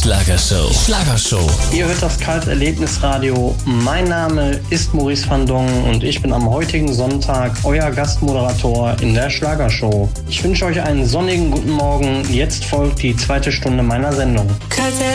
Schlagershow. Schlagershow. Ihr hört das Kalt-Erlebnis-Radio. Mein Name ist Maurice van Dongen und ich bin am heutigen Sonntag euer Gastmoderator in der Schlagershow. Ich wünsche euch einen sonnigen guten Morgen. Jetzt folgt die zweite Stunde meiner Sendung.